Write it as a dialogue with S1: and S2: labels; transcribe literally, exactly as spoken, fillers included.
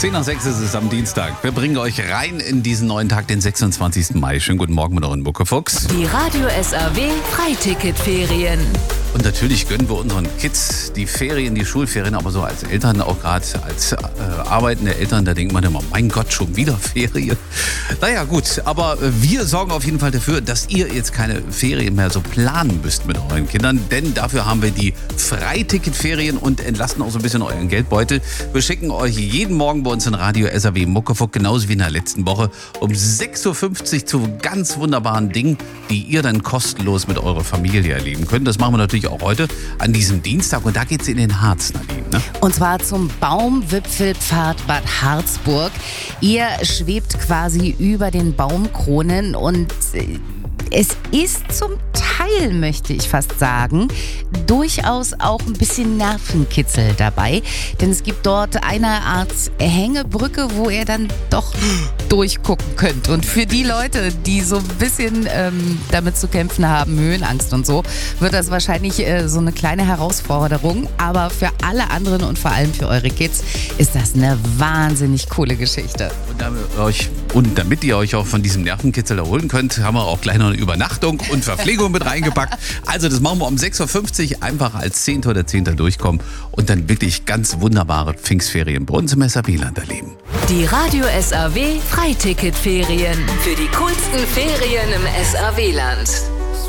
S1: zehn nach sechs ist es am Dienstag. Wir bringen euch rein in diesen neuen Tag, den sechsundzwanzigsten Mai. Schönen guten Morgen mit euren Muckefuchs.
S2: Die Radio S A W Freiticketferien.
S1: Und natürlich gönnen wir unseren Kids die Ferien, die Schulferien, aber so als Eltern, auch gerade als äh, arbeitende Eltern, da denkt man immer, mein Gott, schon wieder Ferien. Naja gut, aber wir sorgen auf jeden Fall dafür, dass ihr jetzt keine Ferien mehr so planen müsst mit euren Kindern, denn dafür haben wir die Freiticketferien und entlasten auch so ein bisschen euren Geldbeutel. Wir schicken euch jeden Morgen bei uns in Radio S A W Muckefuck, genauso wie in der letzten Woche, um sechs Uhr fünfzig zu ganz wunderbaren Dingen, die ihr dann kostenlos mit eurer Familie erleben könnt. Das machen wir natürlich auch heute an diesem Dienstag und da geht's in den Harz, Nadine. Ne?
S3: Und zwar zum Baumwipfelpfad Bad Harzburg. Ihr schwebt quasi über den Baumkronen und es ist zum Teil, möchte ich fast sagen, durchaus auch ein bisschen Nervenkitzel dabei. Denn es gibt dort eine Art Hängebrücke, wo ihr dann doch durchgucken könnt. Und für die Leute, die so ein bisschen ähm, damit zu kämpfen haben, Höhenangst und so, wird das wahrscheinlich äh, so eine kleine Herausforderung. Aber für alle anderen und vor allem für eure Kids ist das eine wahnsinnig coole Geschichte.
S1: Und damit, euch, und damit ihr euch auch von diesem Nervenkitzel erholen könnt, haben wir auch gleich noch eine Übernachtung und Verpflegung mit reingepackt. Also das machen wir um sechs Uhr fünfzig, einfach als Zehnter oder Zehnter durchkommen und dann wirklich ganz wunderbare Pfingstferien bei uns im S A W-Land erleben.
S2: Die Radio S A W Freiticketferien. Für die coolsten Ferien im S A W-Land.